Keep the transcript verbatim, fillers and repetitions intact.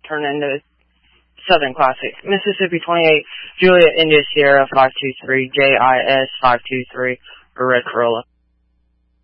turn into Southern Classic. Mississippi twenty-eight, Juliet India Sierra five two three, J I S five two three, for Red Corolla.